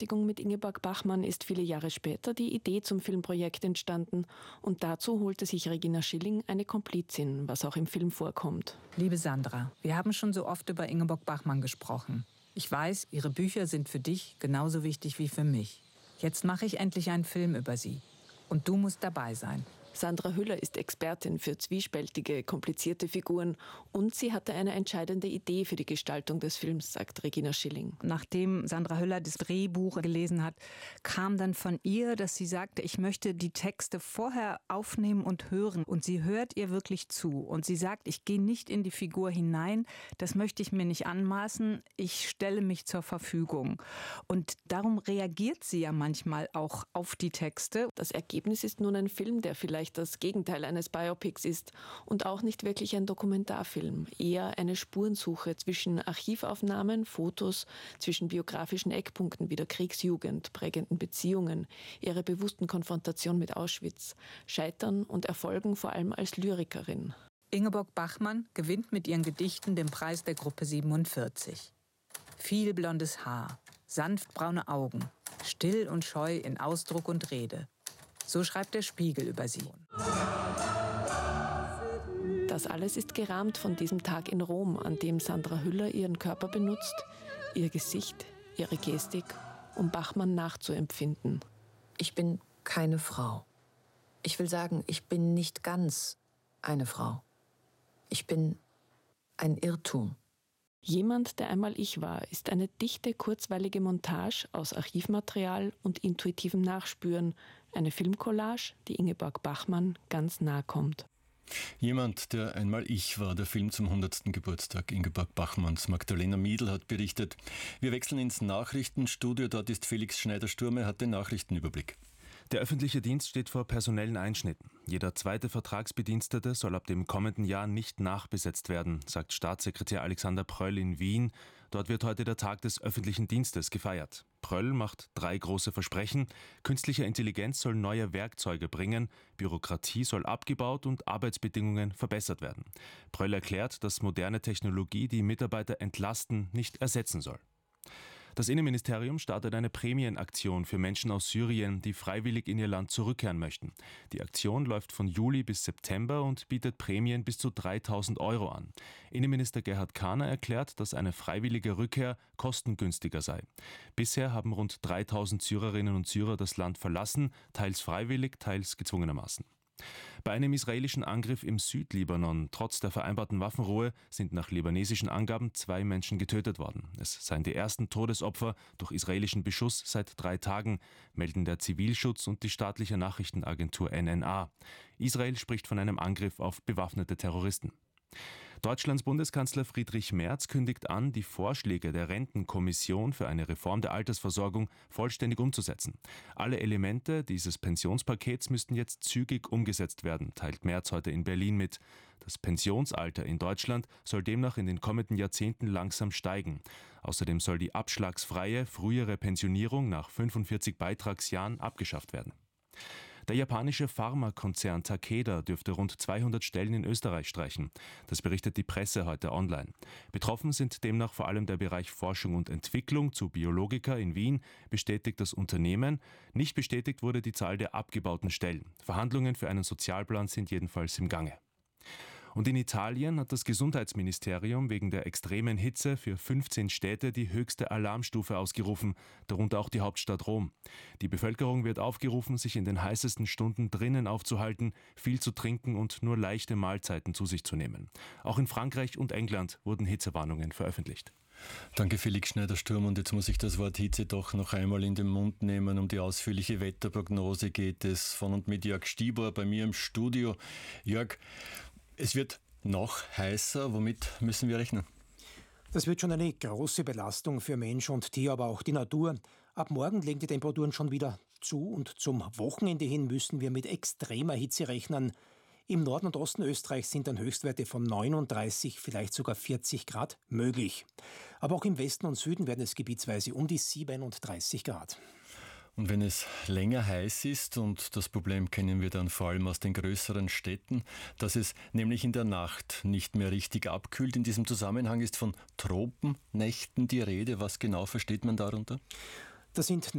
Beschäftigung mit Ingeborg Bachmann ist viele Jahre später die Idee zum Filmprojekt entstanden und dazu holte sich Regina Schilling eine Komplizin, was auch im Film vorkommt. Liebe Sandra, wir haben schon so oft über Ingeborg Bachmann gesprochen. Ich weiß, ihre Bücher sind für dich genauso wichtig wie für mich. Jetzt mache ich endlich einen Film über sie. Und du musst dabei sein. Sandra Hüller ist Expertin für zwiespältige, komplizierte Figuren und sie hatte eine entscheidende Idee für die Gestaltung des Films, sagt Regina Schilling. Nachdem Sandra Hüller das Drehbuch gelesen hat, kam dann von ihr, dass sie sagte, ich möchte die Texte vorher aufnehmen und hören. Und sie hört ihr wirklich zu. Und sie sagt, ich gehe nicht in die Figur hinein, das möchte ich mir nicht anmaßen, ich stelle mich zur Verfügung. Und darum reagiert sie ja manchmal auch auf die Texte. Das Ergebnis ist nun ein Film, der vielleicht das Gegenteil eines Biopics ist und auch nicht wirklich ein Dokumentarfilm, eher eine Spurensuche zwischen Archivaufnahmen, Fotos, zwischen biografischen Eckpunkten wie der Kriegsjugend, prägenden Beziehungen, ihrer bewussten Konfrontation mit Auschwitz, Scheitern und Erfolgen vor allem als Lyrikerin. Ingeborg Bachmann gewinnt mit ihren Gedichten den Preis der Gruppe 47. Viel blondes Haar, sanft braune Augen, still und scheu in Ausdruck und Rede. So schreibt der Spiegel über sie. Das alles ist gerahmt von diesem Tag in Rom, an dem Sandra Hüller ihren Körper benutzt, ihr Gesicht, ihre Gestik, um Bachmann nachzuempfinden. Ich bin keine Frau. Ich will sagen, ich bin nicht ganz eine Frau. Ich bin ein Irrtum. Jemand, der einmal ich war, ist eine dichte, kurzweilige Montage aus Archivmaterial und intuitivem Nachspüren, eine Filmcollage, die Ingeborg Bachmann ganz nahe kommt. Jemand, der einmal ich war, der Film zum 100. Geburtstag Ingeborg Bachmanns. Magdalena Miedl hat berichtet. Wir wechseln ins Nachrichtenstudio, dort ist Felix Schneider-Sturm, hat den Nachrichtenüberblick. Der öffentliche Dienst steht vor personellen Einschnitten. Jeder zweite Vertragsbedienstete soll ab dem kommenden Jahr nicht nachbesetzt werden, sagt Staatssekretär Alexander Pröll in Wien. Dort wird heute der Tag des öffentlichen Dienstes gefeiert. Pröll macht 3 große Versprechen. Künstliche Intelligenz soll neue Werkzeuge bringen, Bürokratie soll abgebaut und Arbeitsbedingungen verbessert werden. Pröll erklärt, dass moderne Technologie die Mitarbeiter entlasten, nicht ersetzen soll. Das Innenministerium startet eine Prämienaktion für Menschen aus Syrien, die freiwillig in ihr Land zurückkehren möchten. Die Aktion läuft von Juli bis September und bietet Prämien bis zu 3.000 € an. Innenminister Gerhard Kahner erklärt, dass eine freiwillige Rückkehr kostengünstiger sei. Bisher haben rund 3.000 Syrerinnen und Syrer das Land verlassen, teils freiwillig, teils gezwungenermaßen. Bei einem israelischen Angriff im Südlibanon, trotz der vereinbarten Waffenruhe, sind nach libanesischen Angaben 2 Menschen getötet worden. Es seien die ersten Todesopfer durch israelischen Beschuss seit 3 Tagen, melden der Zivilschutz und die staatliche Nachrichtenagentur NNA. Israel spricht von einem Angriff auf bewaffnete Terroristen. Deutschlands Bundeskanzler Friedrich Merz kündigt an, die Vorschläge der Rentenkommission für eine Reform der Altersversorgung vollständig umzusetzen. Alle Elemente dieses Pensionspakets müssten jetzt zügig umgesetzt werden, teilt Merz heute in Berlin mit. Das Pensionsalter in Deutschland soll demnach in den kommenden Jahrzehnten langsam steigen. Außerdem soll die abschlagsfreie, frühere Pensionierung nach 45 Beitragsjahren abgeschafft werden. Der japanische Pharmakonzern Takeda dürfte rund 200 Stellen in Österreich streichen. Das berichtet die Presse heute online. Betroffen sind demnach vor allem der Bereich Forschung und Entwicklung zu Biologica in Wien, bestätigt das Unternehmen. Nicht bestätigt wurde die Zahl der abgebauten Stellen. Verhandlungen für einen Sozialplan sind jedenfalls im Gange. Und in Italien hat das Gesundheitsministerium wegen der extremen Hitze für 15 Städte die höchste Alarmstufe ausgerufen, darunter auch die Hauptstadt Rom. Die Bevölkerung wird aufgerufen, sich in den heißesten Stunden drinnen aufzuhalten, viel zu trinken und nur leichte Mahlzeiten zu sich zu nehmen. Auch in Frankreich und England wurden Hitzewarnungen veröffentlicht. Danke Felix Schneider-Sturm, und jetzt muss ich das Wort Hitze doch noch einmal in den Mund nehmen. Um die ausführliche Wetterprognose geht es von und mit Jörg Stieber bei mir im Studio. Jörg, es wird noch heißer. Womit müssen wir rechnen? Das wird schon eine große Belastung für Mensch und Tier, aber auch die Natur. Ab morgen legen die Temperaturen schon wieder zu und zum Wochenende hin müssen wir mit extremer Hitze rechnen. Im Norden und Osten Österreichs sind dann Höchstwerte von 39, vielleicht sogar 40 Grad möglich. Aber auch im Westen und Süden werden es gebietsweise um die 37 Grad. Und wenn es länger heiß ist, und das Problem kennen wir dann vor allem aus den größeren Städten, dass es nämlich in der Nacht nicht mehr richtig abkühlt. In diesem Zusammenhang ist von Tropennächten die Rede. Was genau versteht man darunter? Das sind